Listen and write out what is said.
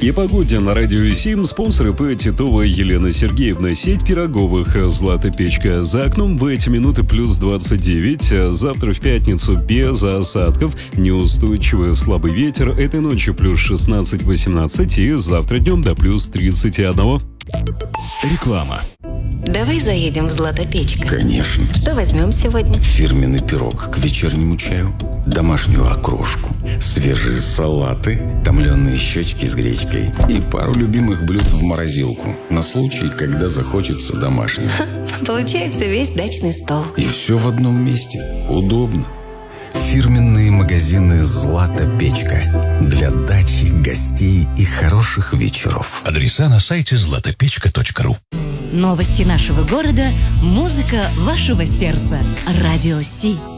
И погоде на радио 7. Спонсоры П. Титова Елена Сергеевна. Сеть пироговых «Злата Печка». За окном в эти минуты плюс 29. Завтра в пятницу без осадков. Неустойчивый слабый ветер. Этой ночью плюс 16-18. И завтра днем до плюс 31. Реклама. Давай заедем в «Злата Печка». Конечно. Что возьмем сегодня? Фирменный пирог к вечернему чаю, домашнюю окрошку, свежие салаты, томленые щечки с гречкой и пару любимых блюд в морозилку на случай, когда захочется домашнего. Получается весь дачный стол. И все в одном месте. Удобно. Фирменные магазины «Злата Печка» для дачи, гостей и хороших вечеров. Адреса на сайте zlatopechka.ru. Новости нашего города, музыка вашего сердца. Радио Си.